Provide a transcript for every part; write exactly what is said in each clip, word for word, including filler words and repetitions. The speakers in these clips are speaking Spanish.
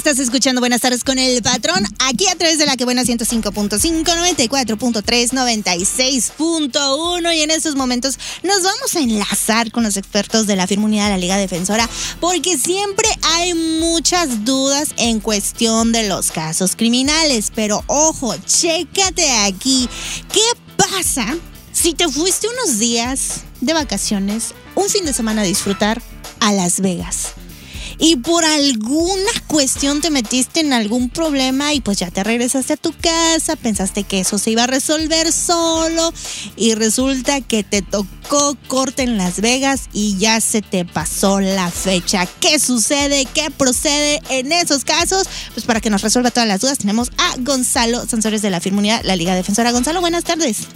Estás escuchando Buenas Tardes con el Patrón, aquí a través de la que buena ciento cinco punto cinco, noventa y cuatro punto tres, noventa y seis punto uno. Y en estos momentos nos vamos a enlazar con los expertos de la firma unida de la Liga Defensora, porque siempre hay muchas dudas en cuestión de los casos criminales. Pero ojo, chécate aquí, ¿qué pasa si te fuiste unos días de vacaciones, un fin de semana a disfrutar a Las Vegas, y por alguna cuestión te metiste en algún problema y pues ya te regresaste a tu casa, pensaste que eso se iba a resolver solo y resulta que te tocó corte en Las Vegas y ya se te pasó la fecha? ¿Qué sucede? ¿Qué procede en esos casos? Pues para que nos resuelva todas las dudas tenemos a Gonzalo Sansores de la firma unida, la Liga Defensora. Gonzalo, buenas tardes.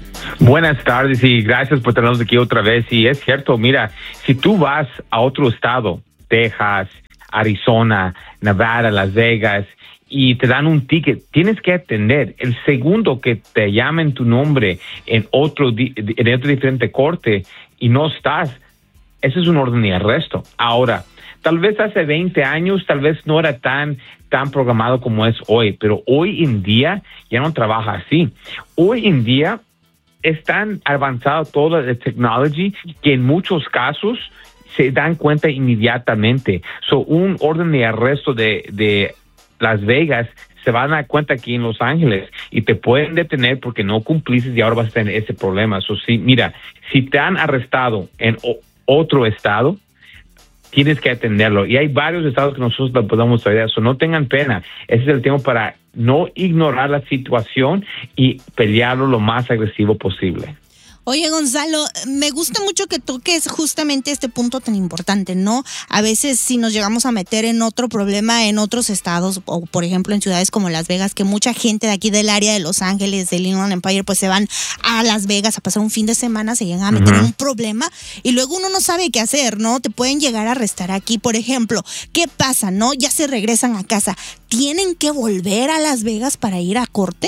Buenas tardes y gracias por tenernos aquí otra vez. Y es cierto, mira, si tú vas a otro estado, Texas, Arizona, Nevada, Las Vegas, y te dan un ticket, tienes que atender. El segundo que te llamen tu nombre en otro, en otro diferente corte y no estás, ese es un orden de arresto. Ahora, tal vez hace veinte años, tal vez no era tan, tan programado como es hoy, pero hoy en día ya no trabaja así. Hoy en día es tan avanzado toda la tecnología que en muchos casos se dan cuenta inmediatamente. So, un orden de arresto de, de Las Vegas se van a dar cuenta aquí en Los Ángeles y te pueden detener porque no cumpliste y ahora vas a tener ese problema. So, sí, mira, si te han arrestado en o, otro estado, tienes que atenderlo. Y hay varios estados que nosotros lo podemos ayudar. So, no tengan pena. Ese es el tiempo para no ignorar la situación y pelearlo lo más agresivo posible. Oye, Gonzalo, me gusta mucho que toques justamente este punto tan importante, ¿no? A veces si nos llegamos a meter en otro problema en otros estados, o por ejemplo en ciudades como Las Vegas, que mucha gente de aquí del área de Los Ángeles, del Inland Empire, pues se van a Las Vegas a pasar un fin de semana, se llegan a meter uh-huh. en un problema y luego uno no sabe qué hacer, ¿no? Te pueden llegar a arrestar aquí, por ejemplo. ¿Qué pasa, no? Ya se regresan a casa. ¿Tienen que volver a Las Vegas para ir a corte?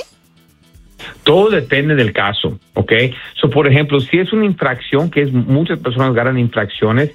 Todo depende del caso, ¿ok? So, por ejemplo, si es una infracción, que es muchas personas ganan infracciones,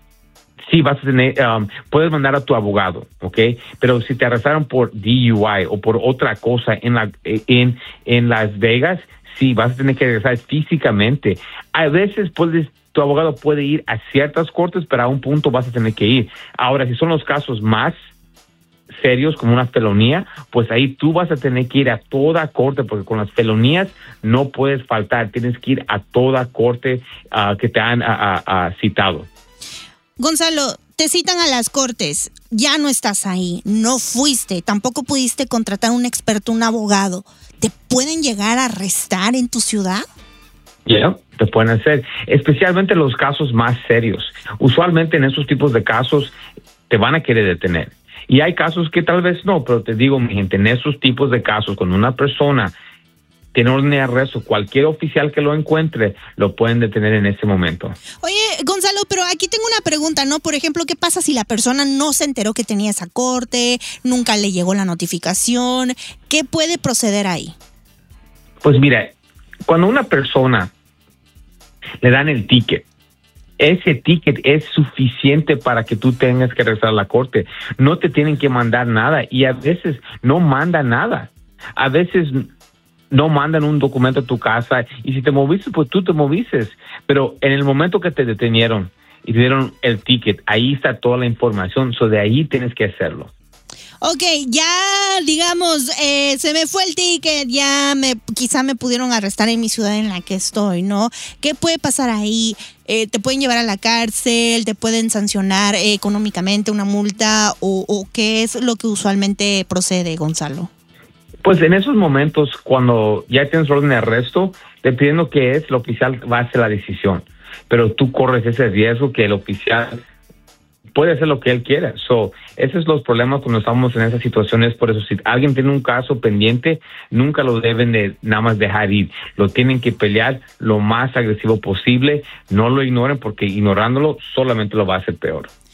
sí vas a tener, um, puedes mandar a tu abogado, ¿ok? Pero si te arrestaron por D U I o por otra cosa en, la, en, en Las Vegas, sí vas a tener que regresar físicamente. A veces puedes, tu abogado puede ir a ciertas cortes, pero a un punto vas a tener que ir. Ahora, si son los casos más serios como una felonía, pues ahí tú vas a tener que ir a toda corte, porque con las felonías no puedes faltar, tienes que ir a toda corte uh, que te han uh, uh, citado. Gonzalo, te citan a las cortes, ya no estás ahí, no fuiste, tampoco pudiste contratar un experto, un abogado. ¿Te pueden llegar a arrestar en tu ciudad? Ya, yeah, te pueden hacer, especialmente los casos más serios. Usualmente en esos tipos de casos te van a querer detener. Y hay casos que tal vez no, pero te digo, mi gente, en esos tipos de casos, cuando una persona tiene orden de arresto, cualquier oficial que lo encuentre, lo pueden detener en ese momento. Oye, Gonzalo, pero aquí tengo una pregunta, ¿no? Por ejemplo, ¿qué pasa si la persona no se enteró que tenía esa corte, nunca le llegó la notificación? ¿Qué puede proceder ahí? Pues mira, cuando una persona le dan el ticket, ese ticket es suficiente para que tú tengas que regresar a la corte. No te tienen que mandar nada y a veces no mandan nada. A veces no mandan un documento a tu casa y si te moviste, pues tú te moviste. Pero en el momento que te detenieron y te dieron el ticket, ahí está toda la información. So de ahí tienes que hacerlo. Ok, ya digamos, eh, se me fue el ticket, ya me quizá me pudieron arrestar en mi ciudad en la que estoy, ¿no? ¿Qué puede pasar ahí? Eh, ¿Te pueden llevar a la cárcel? ¿Te pueden sancionar eh, económicamente una multa? O, ¿O qué es lo que usualmente procede, Gonzalo? Pues en esos momentos, cuando ya tienes orden de arresto, dependiendo qué es, el oficial va a hacer la decisión. Pero tú corres ese riesgo que el oficial puede hacer lo que él quiera. So, esos son los problemas cuando estamos en esas situaciones. Por eso, si alguien tiene un caso pendiente, nunca lo deben de nada más dejar ir. Lo tienen que pelear lo más agresivo posible. No lo ignoren porque ignorándolo solamente lo va a hacer peor.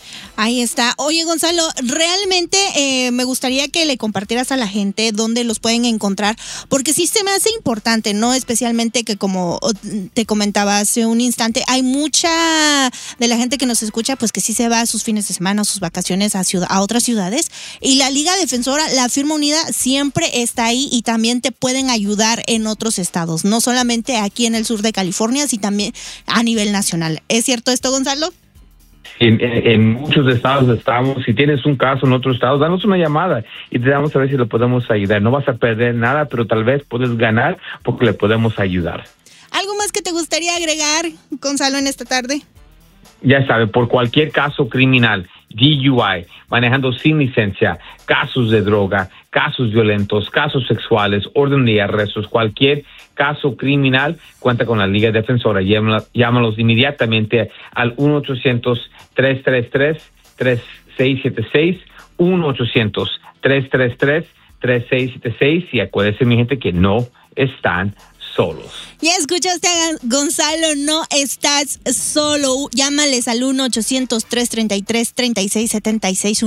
Ahí está. Oye, Gonzalo, realmente eh, me gustaría que le compartieras a la gente dónde los pueden encontrar, porque sí se me hace importante, ¿no? Especialmente que, como te comentaba hace un instante, hay mucha de la gente que nos escucha, pues que sí se va a sus fines de semana, sus vacaciones a, ciudad, a otras ciudades, y la Liga Defensora, la Firma Unida, siempre está ahí y también te pueden ayudar en otros estados, no solamente aquí en el sur de California, sino también a nivel nacional. ¿Es cierto esto, Gonzalo? En, en, en muchos estados estamos. Si tienes un caso en otro estado, danos una llamada y te vamos a ver si lo podemos ayudar. No vas a perder nada, pero tal vez puedes ganar porque le podemos ayudar. ¿Algo más que te gustaría agregar, Gonzalo, en esta tarde? Ya sabe, por cualquier caso criminal, D U I, manejando sin licencia, casos de droga, casos violentos, casos sexuales, orden de arrestos, cualquier caso criminal, cuenta con la Liga Defensora. Llámala, llámalos inmediatamente al uno ochocientos, tres tres tres, tres seis siete seis, uno ochocientos, tres tres tres, tres seis siete seis, y acuérdense, mi gente, que no están solos. Ya escuchaste a Gonzalo, no estás solo. Llámales al uno ochocientos, tres tres tres, tres seis siete seis.